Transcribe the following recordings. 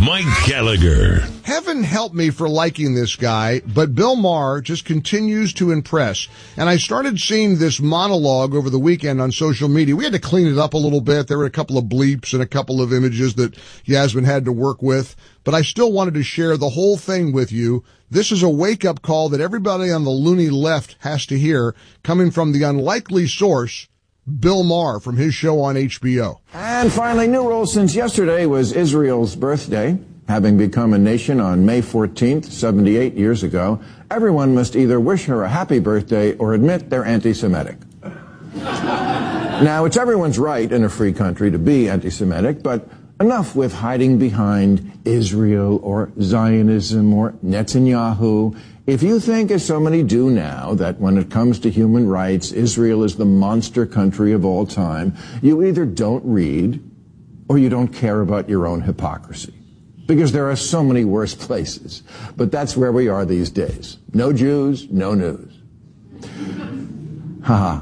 Mike Gallagher. Heaven help me for liking this guy, but Bill Maher just continues to impress. And I started seeing this monologue over the weekend on social media. We had to clean it up a little bit. There were a couple of bleeps and a couple of images that Yasmin had to work with. But I still wanted to share the whole thing with you. This is a wake-up call that everybody on the loony left has to hear, coming from the unlikely source, Bill Maher, from his show on HBO. And finally, new rules since yesterday was Israel's birthday. Having become a nation on May 14th, 78 years ago, everyone must either wish her a happy birthday or admit they're anti-Semitic. Now, it's everyone's right in a free country to be anti-Semitic, but enough with hiding behind Israel or Zionism or Netanyahu. If you think, as so many do now, that when it comes to human rights, Israel is the monster country of all time, you either don't read or you don't care about your own hypocrisy. Because there are so many worse places. But that's where we are these days. No Jews, no news. Haha.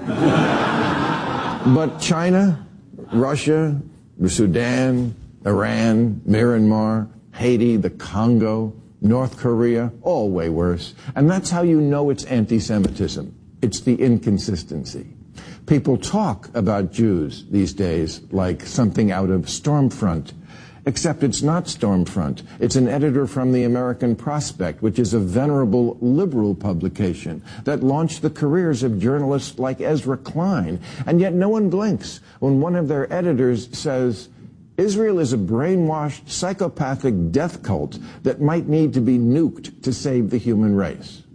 But China, Russia, the Sudan, Iran, Myanmar, Haiti, the Congo, North Korea, all way worse. And that's how you know it's anti-Semitism. It's the inconsistency. People talk about Jews these days like something out of Stormfront. Except it's not Stormfront. It's an editor from the American Prospect, which is a venerable liberal publication that launched the careers of journalists like Ezra Klein. And yet no one blinks when one of their editors says, Israel is a brainwashed, psychopathic death cult that might need to be nuked to save the human race.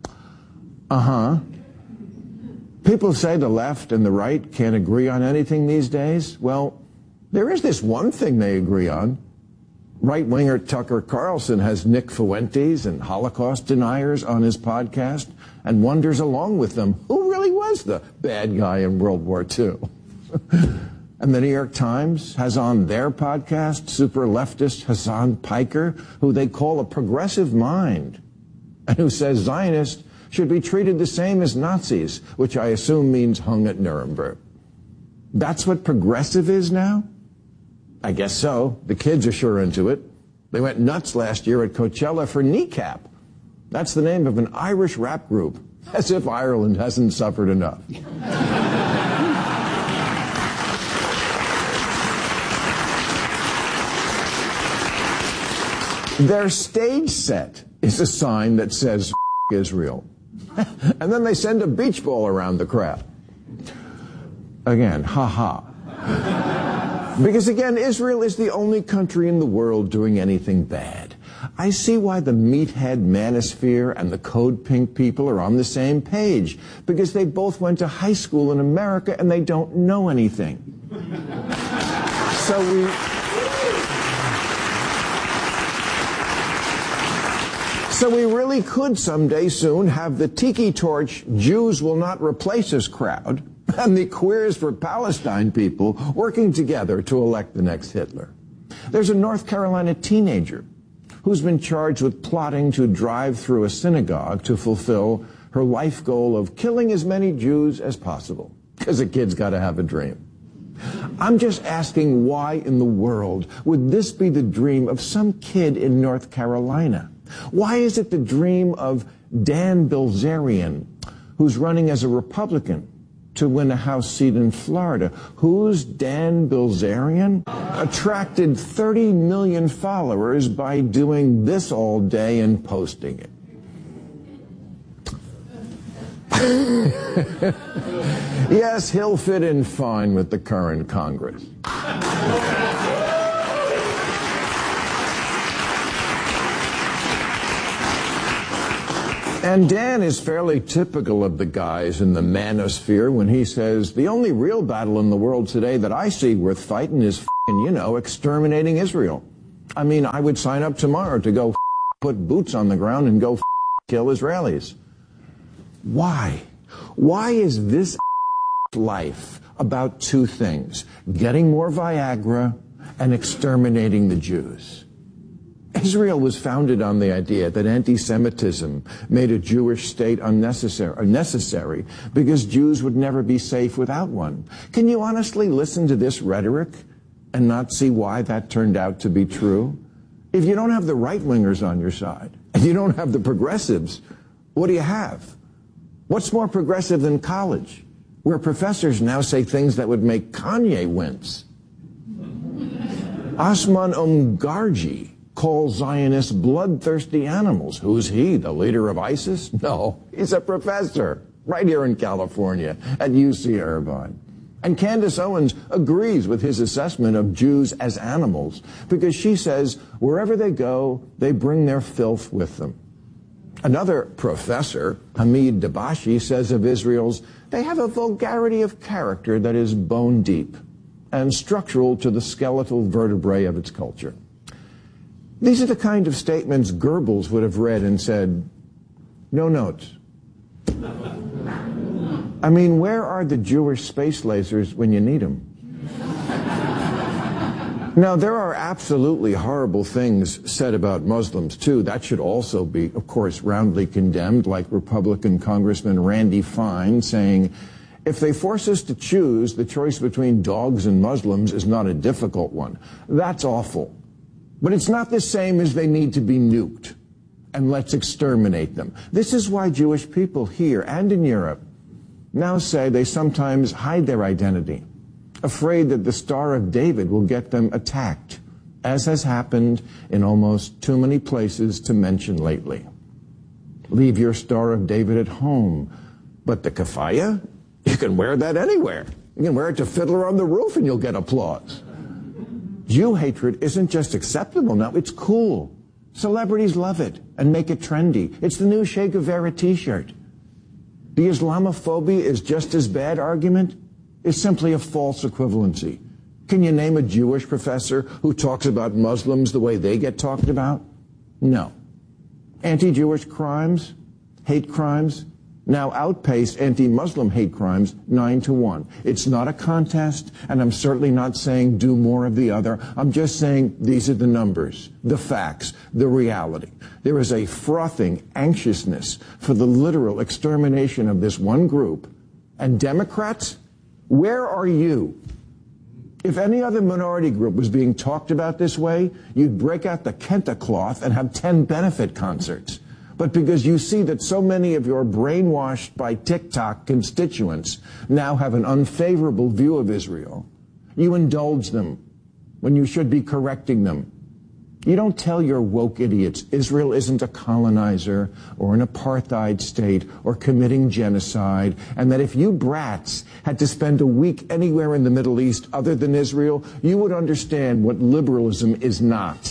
People say the left and the right can't agree on anything these days. Well, there is this one thing they agree on. Right-winger Tucker Carlson has Nick Fuentes and Holocaust deniers on his podcast and wonders along with them who really was the bad guy in World War II. And the New York Times has on their podcast super leftist Hassan Piker, who they call a progressive mind, and who says Zionists should be treated the same as Nazis, which I assume means hung at Nuremberg. That's what progressive is now? I guess so. The kids are sure into it. They went nuts last year at Coachella for Kneecap. That's the name of an Irish rap group. As if Ireland hasn't suffered enough. Their stage set is a sign that says Israel. And then they send a beach ball around the crowd. Again, ha-ha. Because again, Israel is the only country in the world doing anything bad. I see why the meathead manosphere and the Code Pink people are on the same page. Because they both went to high school in America and they don't know anything. So we really could someday soon have the Tiki Torch Jews will not replace us crowd and the Queers for Palestine people working together to elect the next Hitler. There's a North Carolina teenager who's been charged with plotting to drive through a synagogue to fulfill her life goal of killing as many Jews as possible, because a kid's got to have a dream. I'm just asking, why in the world would this be the dream of some kid in North Carolina? Why is it the dream of Dan Bilzerian, who's running as a Republican to win a House seat in Florida? Who's Dan Bilzerian? Attracted 30 million followers by doing this all day and posting it. Yes, he'll fit in fine with the current Congress. And Dan is fairly typical of the guys in the manosphere when he says, the only real battle in the world today that I see worth fighting is exterminating Israel. I mean, I would sign up tomorrow to go put boots on the ground and go kill Israelis. Why? Why is this life about two things? Getting more Viagra and exterminating the Jews. Israel was founded on the idea that anti-Semitism made a Jewish state unnecessary because Jews would never be safe without one. Can you honestly listen to this rhetoric and not see why that turned out to be true? If you don't have the right-wingers on your side, and you don't have the progressives, what do you have? What's more progressive than college, where professors now say things that would make Kanye wince? Osman Omgarji calls Zionists bloodthirsty animals. Who's he, the leader of ISIS? No, he's a professor right here in California at UC Irvine. And Candace Owens agrees with his assessment of Jews as animals because she says wherever they go, they bring their filth with them. Another professor, Hamid Dabashi, says of Israel's, they have a vulgarity of character that is bone deep and structural to the skeletal vertebrae of its culture. These are the kind of statements Goebbels would have read and said, no notes. I mean, where are the Jewish space lasers when you need them? Now, there are absolutely horrible things said about Muslims, too. That should also be, of course, roundly condemned, like Republican Congressman Randy Fine saying, if they force us to choose, the choice between dogs and Muslims is not a difficult one. That's awful. But it's not the same as they need to be nuked. And let's exterminate them. This is why Jewish people here and in Europe now say they sometimes hide their identity, afraid that the Star of David will get them attacked, as has happened in almost too many places to mention lately. Leave your Star of David at home, but the keffiyeh, you can wear that anywhere. You can wear it to Fiddler on the Roof and you'll get applause. Jew hatred isn't just acceptable now, it's cool. Celebrities love it and make it trendy. It's the new Che Guevara t-shirt. The Islamophobia is just as bad argument is simply a false equivalency. Can you name a Jewish professor who talks about Muslims the way they get talked about? No. Anti-Jewish crimes, hate crimes, now outpace anti-Muslim hate crimes 9-1. It's not a contest, and I'm certainly not saying do more of the other. I'm just saying these are the numbers, the facts, the reality. There is a frothing anxiousness for the literal extermination of this one group. And Democrats, where are you? If any other minority group was being talked about this way, you'd break out the kente cloth and have 10 benefit concerts. But because you see that so many of your brainwashed by TikTok constituents now have an unfavorable view of Israel, you indulge them when you should be correcting them. You don't tell your woke idiots Israel isn't a colonizer or an apartheid state or committing genocide, and that if you brats had to spend a week anywhere in the Middle East other than Israel, you would understand what liberalism is not.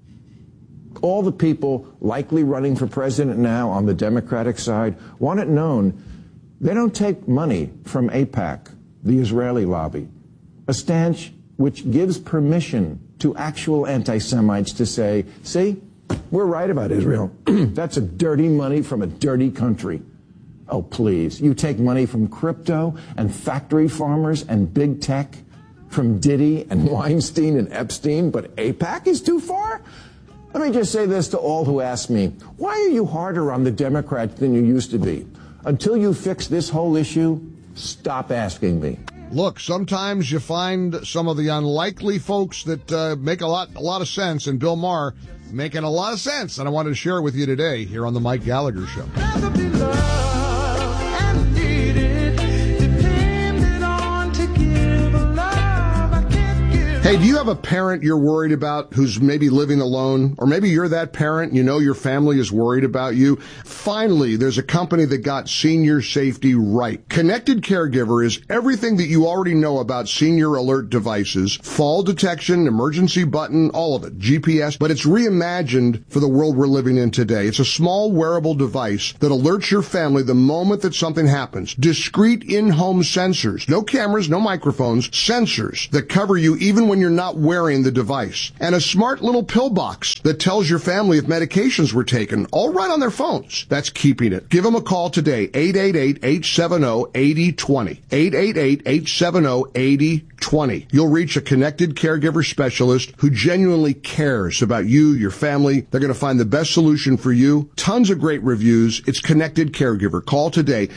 All the people likely running for president now on the Democratic side want it known they don't take money from AIPAC, the Israeli lobby, a stance which gives permission to actual anti-Semites to say, see, we're right about Israel. That's a dirty money from a dirty country. Oh, please, you take money from crypto and factory farmers and big tech, from Diddy and Weinstein and Epstein, but AIPAC is too far? Let me just say this to all who ask me, why are you harder on the Democrats than you used to be? Until you fix this whole issue, stop asking me. Look, sometimes you find some of the unlikely folks that make a lot of sense, and Bill Maher making a lot of sense, and I wanted to share it with you today here on the Mike Gallagher Show. Hey, do you have a parent you're worried about who's maybe living alone? Or maybe you're that parent, you know your family is worried about you. Finally, there's a company that got senior safety right. Connected Caregiver is everything that you already know about senior alert devices, fall detection, emergency button, all of it, GPS, but it's reimagined for the world we're living in today. It's a small wearable device that alerts your family the moment that something happens. Discrete in-home sensors, no cameras, no microphones, sensors that cover you even when you're not wearing the device. And a smart little pill box that tells your family if medications were taken, all right on their phones. That's keeping it. Give them a call today, 888-870-8020. 888-870-8020. You'll reach a Connected Caregiver specialist who genuinely cares about you, your family. They're going to find the best solution for you. Tons of great reviews. It's Connected Caregiver. Call today,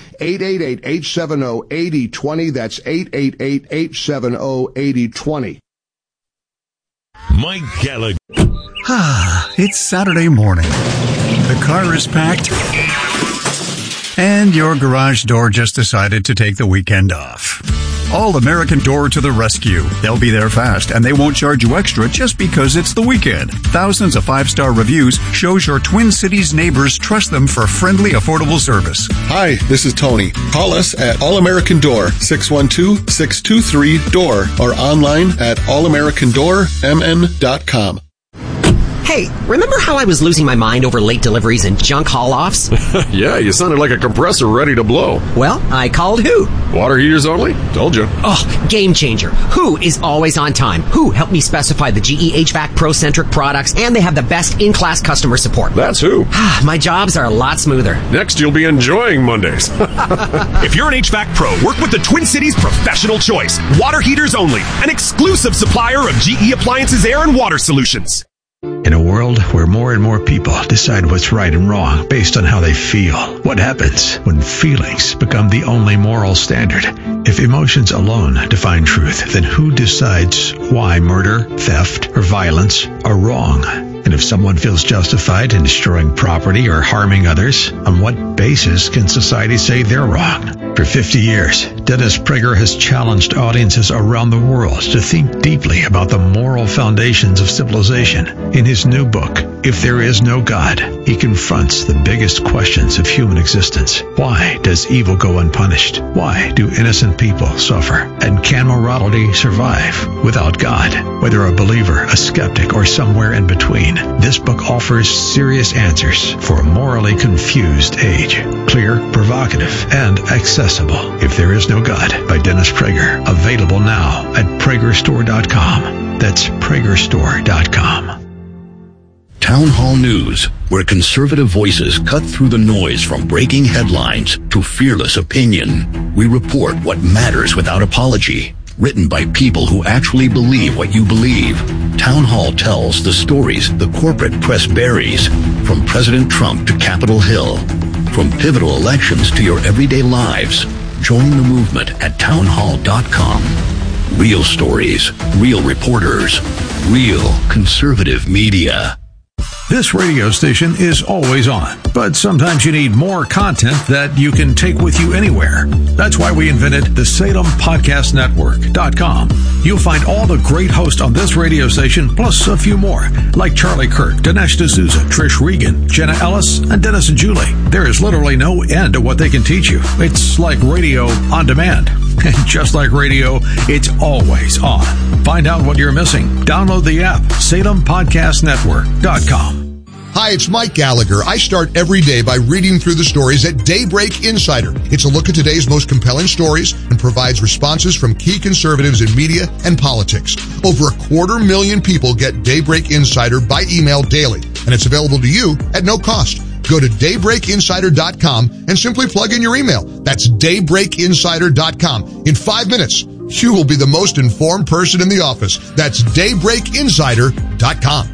888-870-8020. That's 888-870-8020. Mike Gallagher. It's Saturday morning. The car is packed, and your garage door just decided to take the weekend off. All American Door to the rescue. They'll be there fast, and they won't charge you extra just because it's the weekend. Thousands of 5-star reviews shows your Twin Cities neighbors trust them for friendly, affordable service. Hi, this is Tony. Call us at All American Door, 612-623-DOOR, or online at allamericandoormn.com. Hey, remember how I was losing my mind over late deliveries and junk haul-offs? Yeah, you sounded like a compressor ready to blow. Well, I called Who. Water heaters only? Told you. Oh, game changer. Who is always on time. Who helped me specify the GE HVAC Pro-centric products, and they have the best in-class customer support. That's Who. My jobs are a lot smoother. Next, you'll be enjoying Mondays. If you're an HVAC pro, work with the Twin Cities Professional Choice. Water heaters only. An exclusive supplier of GE Appliances Air and Water Solutions. In a world where more and more people decide what's right and wrong based on how they feel, what happens when feelings become the only moral standard? If emotions alone define truth, then who decides why murder, theft, or violence are wrong? And if someone feels justified in destroying property or harming others, on what basis can society say they're wrong? For 50 years, Dennis Prager has challenged audiences around the world to think deeply about the moral foundations of civilization. In his new book, If There Is No God, he confronts the biggest questions of human existence. Why does evil go unpunished? Why do innocent people suffer? And can morality survive without God? Whether a believer, a skeptic, or somewhere in between, this book offers serious answers for a morally confused age. Clear, provocative, and accessible. If There Is No God by Dennis Prager. Available now at PragerStore.com. That's PragerStore.com. Town Hall News, where conservative voices cut through the noise from breaking headlines to fearless opinion. We report what matters without apology. Written by people who actually believe what you believe. Town Hall tells the stories the corporate press buries, from President Trump to Capitol Hill. From pivotal elections to your everyday lives. Join the movement at townhall.com. Real stories, real reporters, real conservative media. This radio station is always on, but sometimes you need more content that you can take with you anywhere. That's why we invented the SalemPodcastNetwork.com. You'll find all the great hosts on this radio station, plus a few more, like Charlie Kirk, Dinesh D'Souza, Trish Regan, Jenna Ellis, and Dennis and Julie. There is literally no end to what they can teach you. It's like radio on demand. And just like radio, it's always on. Find out what you're missing. Download the app, SalemPodcastNetwork.com. Hi, it's Mike Gallagher. I start every day by reading through the stories at Daybreak Insider. It's a look at today's most compelling stories and provides responses from key conservatives in media and politics. Over 250,000 people get Daybreak Insider by email daily, and it's available to you at no cost. Go to daybreakinsider.com and simply plug in your email. That's daybreakinsider.com. In 5 minutes, you will be the most informed person in the office. That's daybreakinsider.com.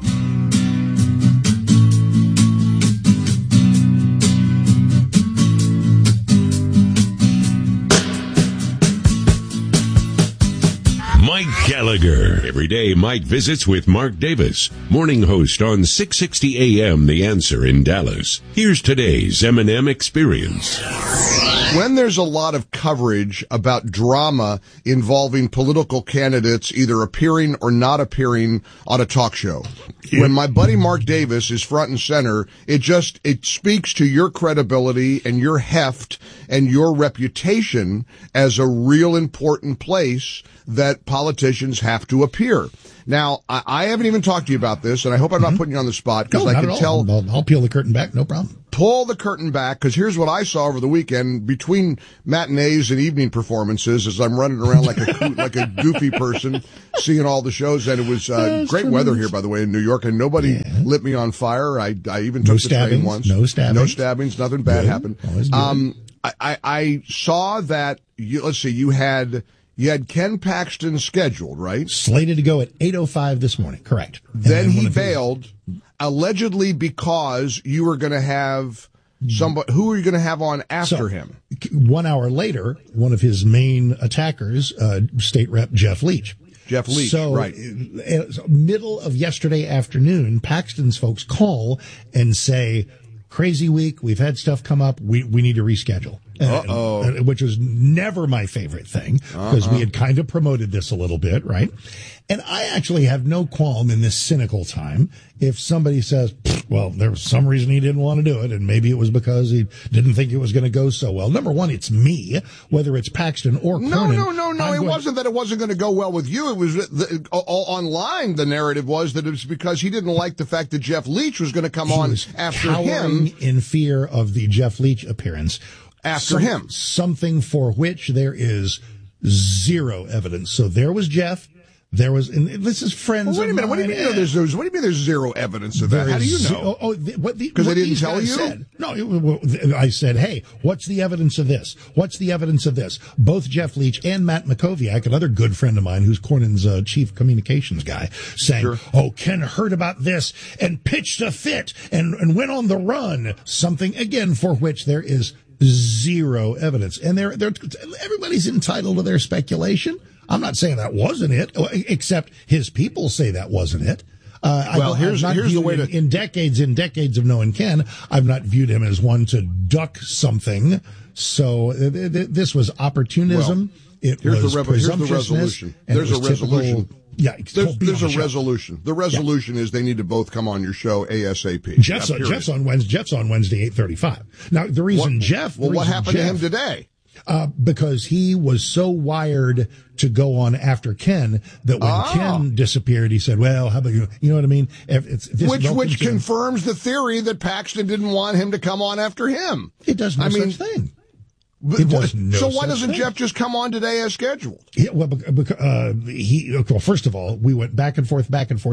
Mike Gallagher. Every day, Mike visits with Mark Davis, morning host on 660 AM The Answer in Dallas. Here's today's M&M Experience. When there's a lot of coverage about drama involving political candidates either appearing or not appearing on a talk show, when my buddy Mark Davis is front and center, it speaks to your credibility and your heft and your reputation as a real important place that politicians have to appear. Now, I haven't even talked to you about this, and I hope I'm not putting you on the spot, because I can tell. I'll peel the curtain back, no problem. Pull the curtain back, because here's what I saw over the weekend between matinees and evening performances as I'm running around like a goofy person, seeing all the shows. And it was great weather here, by the way, in New York, and nobody lit me on fire. I even took the train once. No stabbings. Nothing bad happened. I saw that. You had Ken Paxton scheduled, right? Slated to go at 8:05 this morning. Correct. Then he bailed, allegedly because you were going to have somebody. Who were you going to have on after him? 1 hour later, one of his main attackers, State Rep Jeff Leach. Jeff Leach, so, right. Middle of yesterday afternoon, Paxton's folks call and say, crazy week, we've had stuff come up, we need to reschedule. Which was never my favorite thing, because we had kind of promoted this a little bit, right? And I actually have no qualm in this cynical time if somebody says, well, there was some reason he didn't want to do it, and maybe it was because he didn't think it was going to go so well. Number one, it's me, whether it's Paxton or Cornyn. No. It wasn't that it wasn't going to go well with you. It was online. The narrative was that it was because he didn't like the fact that Jeff Leach was going to come on after him. In fear of the Jeff Leach appearance. After him. Something for which there is zero evidence. So there was Jeff. There was, and this is friends. Well, wait a minute. What do you mean? What do you mean? There's zero evidence of that? How do you know? Because they didn't tell you. Said. No, I said, hey, what's the evidence of this? What's the evidence of this? Both Jeff Leach and Matt Makoviak, another good friend of mine, who's Cornyn's chief communications guy, saying, sure. Oh, Ken heard about this and pitched a fit and went on the run. Something again for which there is zero evidence, and everybody's entitled to their speculation. I'm not saying that wasn't it, except his people say that wasn't it. Here's the way in decades of knowing Ken, I've not viewed him as one to duck something. So this was opportunism. Here's the resolution. There's a resolution. Yeah, there's a resolution. The resolution is they need to both come on your show ASAP. Jeff's on Wednesday, 8:35. Now the reason what happened to him today? Because he was so wired to go on after Ken that when Ken disappeared, he said, well, how about you? You know what I mean? Which confirms the theory that Paxton didn't want him to come on after him. It does no such thing. So why doesn't Jeff just come on today as scheduled? Yeah, well, first of all, we went back and forth.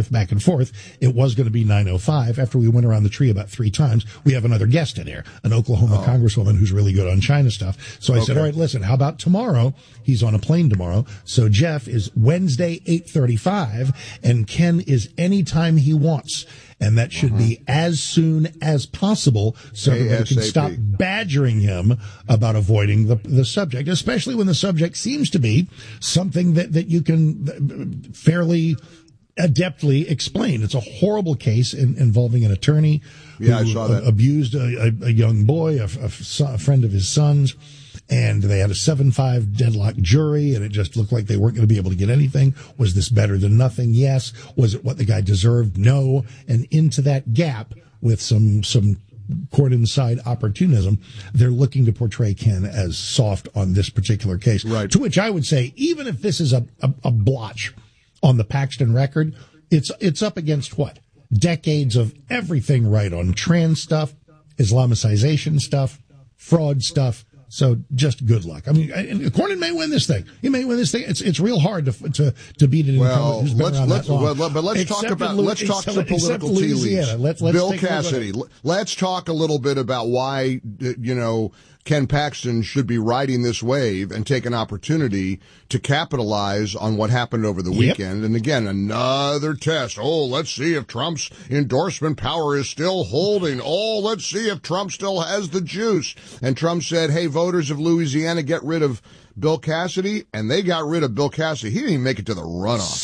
It was going to be 9:05. After we went around the tree about 3 times, we have another guest in there, an Oklahoma congresswoman who's really good on China stuff. So I said, all right, listen, how about tomorrow? He's on a plane tomorrow. So Jeff is Wednesday, 8:35, and Ken is anytime he wants. And that should be as soon as possible so everybody can stop badgering him about avoiding the subject, especially when the subject seems to be something that you can fairly adeptly explain. It's a horrible case involving an attorney who abused a young boy, a friend of his son's. And they had a 7-5 deadlock jury, and it just looked like they weren't going to be able to get anything. Was this better than nothing? Yes. Was it what the guy deserved? No. And into that gap, with some Cornyn side opportunism, they're looking to portray Ken as soft on this particular case. Right. To which I would say, even if this is a blotch on the Paxton record, it's up against what? Decades of everything right on trans stuff, Islamicization stuff, fraud stuff. So just good luck. I mean, Cornyn may win this thing. He may win this thing. It's real hard to beat an incumbent who's been around that long. But let's talk some political tea leaves. Bill Cassidy. Let's talk a little bit about why Ken Paxton should be riding this wave and take an opportunity to capitalize on what happened over the weekend. And again, another test. Oh, let's see if Trump's endorsement power is still holding. Oh, let's see if Trump still has the juice. And Trump said, hey, voters of Louisiana, get rid of Bill Cassidy, and they got rid of Bill Cassidy. He didn't even make it to the runoff.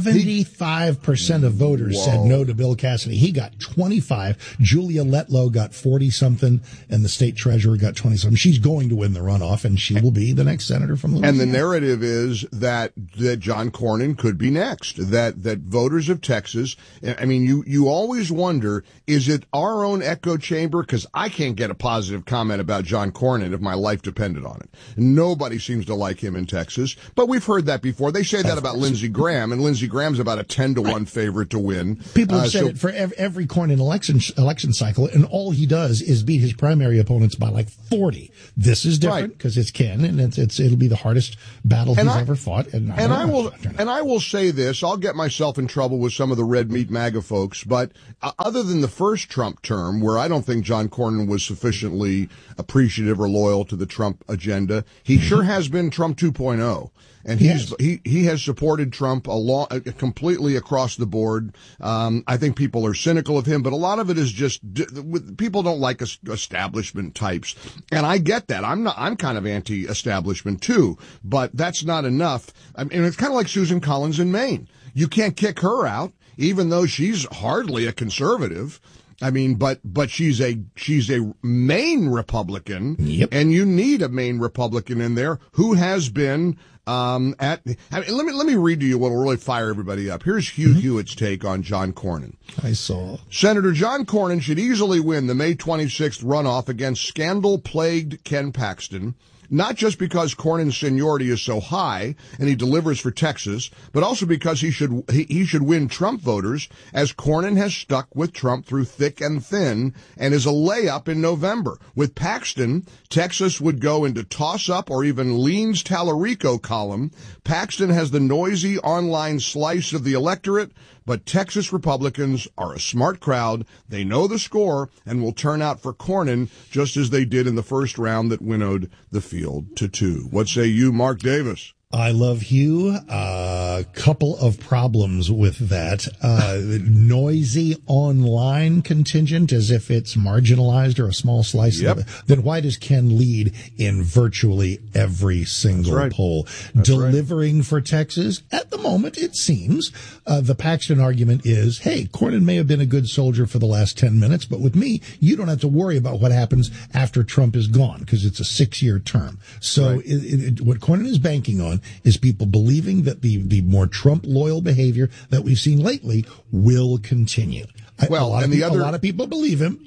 75% of voters said no to Bill Cassidy. He got 25. Julia Letlow got 40-something, and the state treasurer got 20-something. She's going to win the runoff, and she will be the next senator from Louisiana. And the narrative is that John Cornyn could be next, that voters of Texas, I mean, you always wonder, is it our own echo chamber? Because I can't get a positive comment about John Cornyn if my life depended on it. Nobody seems to like him in Texas, but we've heard that before. They say that about Lindsey Graham, and Lindsey Graham's about a 10-1 favorite to win. People have said it for every Cornyn election cycle, and all he does is beat his primary opponents by like 40. This is different because it's Ken, and it'll be the hardest battle he's ever fought. And I will say this: I'll get myself in trouble with some of the red meat MAGA folks, but other than the first Trump term, where I don't think John Cornyn was sufficiently appreciative or loyal to the Trump agenda, he sure has been Trump 2.0. And he has supported Trump completely across the board. I think people are cynical of him, but a lot of it is just people don't like establishment types, and I get that. I'm kind of anti-establishment too, but that's not enough. I mean, it's kind of like Susan Collins in Maine. You can't kick her out, even though she's hardly a conservative. I mean, but she's a Maine Republican, and you need a Maine Republican in there who has been let me read to you what will really fire everybody up. Here's Hugh Hewitt's take on John Cornyn. I saw. Senator John Cornyn should easily win the May 26th runoff against scandal-plagued Ken Paxton, not just because Cornyn's seniority is so high and he delivers for Texas, but also because he should win Trump voters, as Cornyn has stuck with Trump through thick and thin and is a layup in November. With Paxton, Texas would go into toss-up or even leans Tallarico column. Paxton has the noisy online slice of the electorate, but Texas Republicans are a smart crowd. They know the score and will turn out for Cornyn just as they did in the first round that winnowed the field to 2. What say you, Mark Davis? I love Hugh. Couple of problems with that. Noisy online contingent, as if it's marginalized or a small slice of it. Then why does Ken lead in virtually every single poll? Delivering for Texas? At the moment, it seems. The Paxton argument is, hey, Cornyn may have been a good soldier for the last 10 minutes, but with me, you don't have to worry about what happens after Trump is gone, because it's a 6-year term. So what Cornyn is banking on is people believing that the more Trump loyal behavior that we've seen lately will continue. A lot of people believe him.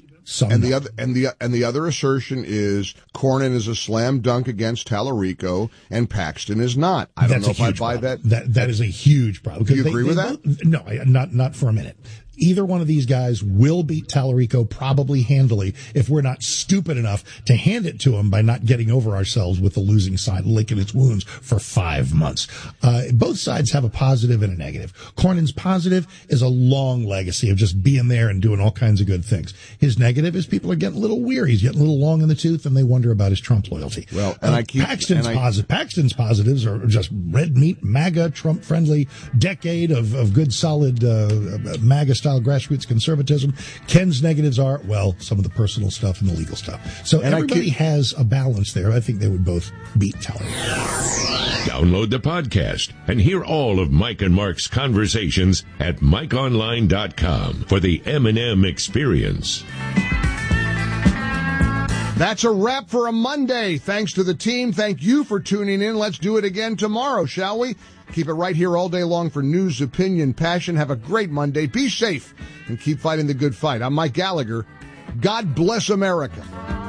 The other assertion is Cornyn is a slam dunk against Tallarico and Paxton is not. I don't know if I buy that. That is a huge problem. Do you agree with that? No, not for a minute. Either one of these guys will beat Tallarico probably handily if we're not stupid enough to hand it to him by not getting over ourselves with the losing side licking its wounds for 5 months. Both sides have a positive and a negative. Cornyn's positive is a long legacy of just being there and doing all kinds of good things. His negative is people are getting a little weary. He's getting a little long in the tooth and they wonder about his Trump loyalty. Well, and Paxton's positives are just red meat, MAGA, Trump-friendly decade of good, solid MAGA-style grassroots conservatism. Ken's negatives are, well, some of the personal stuff and the legal stuff. So everybody has a balance there. I think they would both beat Tallarico. Download the podcast and hear all of Mike and Mark's conversations at MikeOnline.com for the M&M experience. That's a wrap for a Monday. Thanks to the team. Thank you for tuning in. Let's do it again tomorrow, shall we? Keep it right here all day long for news, opinion, passion. Have a great Monday. Be safe and keep fighting the good fight. I'm Mike Gallagher. God bless America.